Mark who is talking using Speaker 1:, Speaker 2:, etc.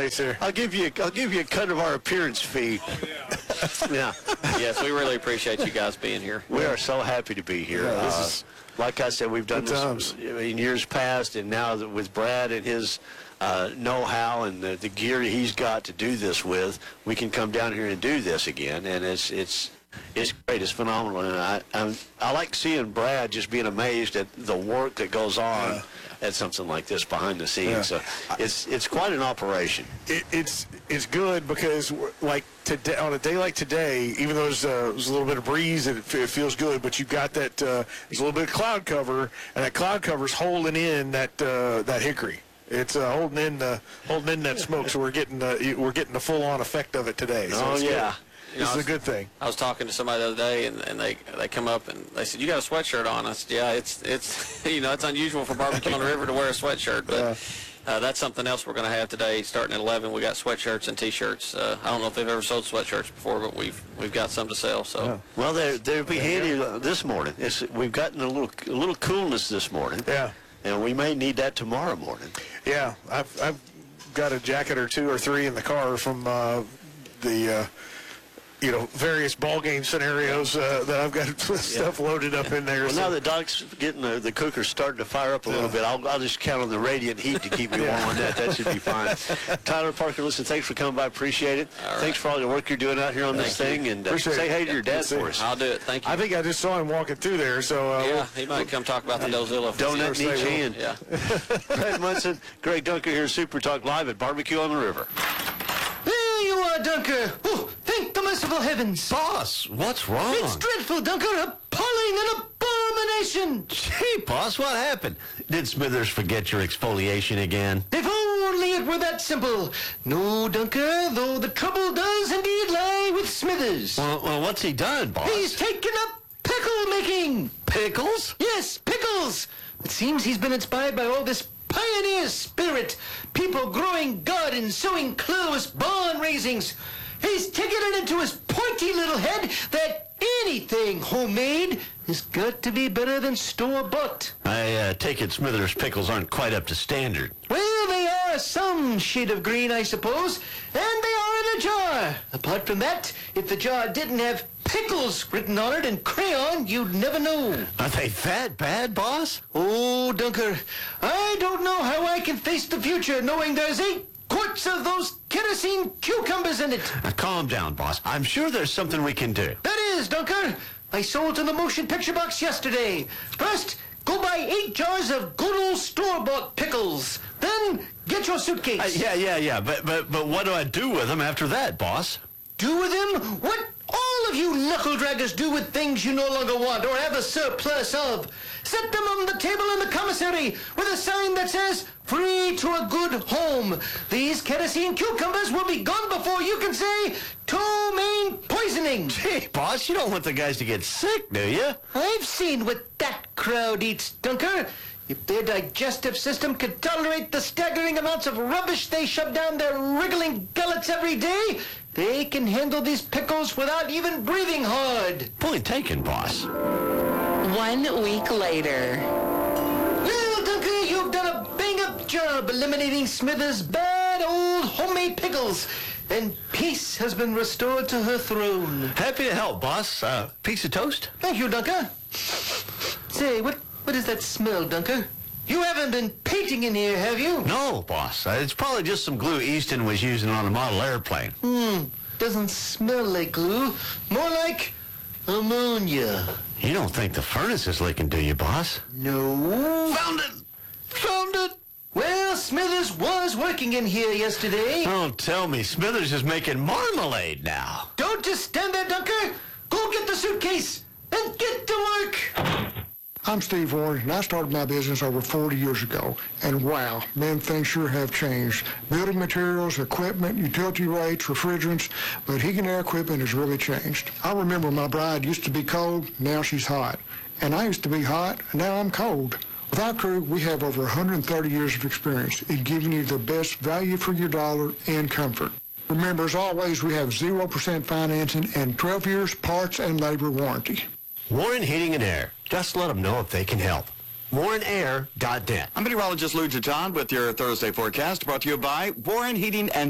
Speaker 1: face here.
Speaker 2: I'll give you a cut of our appearance fee. Yeah.
Speaker 3: Yes, we really appreciate you guys being here.
Speaker 2: We are so happy to be here.
Speaker 1: Yeah,
Speaker 2: like I said, we've done this in years past, and now with Brad and his know-how and the gear he's got to do this with, we can come down here and do this again, and it's great. It's phenomenal, and I like seeing Brad just being amazed at the work that goes on at something like this behind the scenes. So it's quite an operation.
Speaker 1: It's good because like today, on a day like today, even though there's a little bit of breeze and it feels good, but you've got that there's a little bit of cloud cover, and that cloud cover's holding in that hickory. It's holding in that smoke, so we're getting the full-on effect of it today. So
Speaker 2: yeah.
Speaker 1: This is a good thing.
Speaker 3: I was talking to somebody the other day, and they come up and they said, "You got a sweatshirt on?" I said, "Yeah, it's it's unusual for Barbecue on the River to wear a sweatshirt, but that's something else we're going to have today. Starting at 11, we got sweatshirts and T-shirts. I don't know if they've ever sold sweatshirts before, but we've got some to sell. So
Speaker 2: well, they'll be handy this morning. We've gotten a little coolness this morning.
Speaker 1: Yeah.
Speaker 2: And we may need that tomorrow morning.
Speaker 1: Yeah, I've got a jacket or two or three in the car from the various ball game scenarios that I've got stuff loaded up in there.
Speaker 2: Well, now that Doc's getting the cooker starting to fire up a little bit, I'll just count on the radiant heat to keep me warm on that. That should be fine. Tyler Parker, listen, thanks for coming by. Appreciate it.
Speaker 3: All right.
Speaker 2: Thanks for all the work you're doing out here on this thing. And say hey to your dad for us.
Speaker 3: I'll do it. Thank you.
Speaker 1: I think I just saw him walking through there. So
Speaker 3: yeah, he might come talk about the Dozilla.
Speaker 2: Donut in each hand.
Speaker 3: Yeah.
Speaker 2: Brad Munson, Greg Dunker here, Super Talk Live at Barbecue on the River.
Speaker 4: There you are, Dunker. Oh, thank the merciful heavens.
Speaker 5: Boss, what's wrong?
Speaker 4: It's dreadful, Dunker. Appalling and abomination.
Speaker 5: Gee, boss, what happened? Did Smithers forget your exfoliation again?
Speaker 4: If only it were that simple. No, Dunker, though the trouble does indeed lie with Smithers.
Speaker 5: Well, what's he done, boss?
Speaker 4: He's taken up pickle making.
Speaker 5: Pickles?
Speaker 4: Yes, pickles. It seems he's been inspired by all this pioneer spirit. People growing gardens, sowing clothes, barn raisings. He's taken it into his pointy little head that anything homemade has got to be better than store-bought.
Speaker 5: I take it Smithers pickles aren't quite up to standard.
Speaker 4: Well, they are some shade of green, I suppose, and they are in a jar. Apart from that, if the jar didn't have pickles written on it in crayon, you'd never know.
Speaker 5: Are they that bad, boss?
Speaker 4: Oh, Dunker, I don't know how I can face the future knowing there's 8 quarts of those kerosene cucumbers in it.
Speaker 5: Now, calm down, boss. I'm sure there's something we can do.
Speaker 4: That is, Dunker. I sold to the motion picture box yesterday. First, go buy 8 jars of good old store-bought pickles. Then, get your suitcase.
Speaker 5: Yeah. But what do I do with them after that, boss?
Speaker 4: Do with them what all of you knuckle-draggers do with things you no longer want or have a surplus of. Set them on the table in the commissary with a sign that says, "Free to a good home." These kerosene cucumbers will be gone before you can say, "ptomaine poisoning."
Speaker 5: Gee, boss, you don't want the guys to get sick, do you?
Speaker 4: I've seen what that crowd eats, Dunker. If their digestive system could tolerate the staggering amounts of rubbish they shove down their wriggling gullets every day, they can handle these pickles without even breathing hard.
Speaker 5: Point taken, boss.
Speaker 6: 1 week later.
Speaker 4: Well, Dunker, you've done a bang-up job eliminating Smithers' bad old homemade pickles, and peace has been restored to her throne.
Speaker 5: Happy to help, boss. Piece of toast?
Speaker 4: Thank you, Dunker. Say, what is that smell, Dunker? You haven't been painting in here, have you?
Speaker 5: No, boss. It's probably just some glue Easton was using on a model airplane.
Speaker 4: Doesn't smell like glue. More like ammonia.
Speaker 5: You don't think the furnace is leaking, do you, boss?
Speaker 4: No.
Speaker 5: Found it!
Speaker 4: Well, Smithers was working in here yesterday.
Speaker 5: Don't tell me Smithers is making marmalade now.
Speaker 4: Don't just stand there, Dunker. Go get the suitcase and get to work.
Speaker 7: I'm Steve Warren, and I started my business over 40 years ago. And wow, man, things sure have changed. Building materials, equipment, utility rates, refrigerants, but heating and air equipment has really changed. I remember my bride used to be cold, now she's hot. And I used to be hot, and now I'm cold. With our crew, we have over 130 years of experience in giving you the best value for your dollar and comfort. Remember, as always, we have 0% financing and 12 years parts and labor warranty.
Speaker 5: Warren Heating and Air. Just let them know if they can help. WarrenAir.net.
Speaker 8: I'm meteorologist Lou John with your Thursday forecast, brought to you by Warren Heating and